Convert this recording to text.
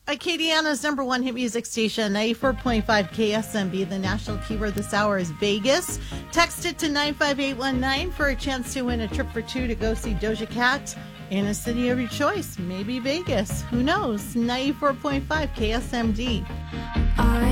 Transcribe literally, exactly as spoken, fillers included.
Acadiana's number one hit music station, ninety-four point five K S M B. The national keyword this hour is Vegas. Text it to nine five eight one nine for a chance to win a trip for two to go see Doja Cat in a city of your choice. Maybe Vegas. Who knows? ninety-four point five K S M D.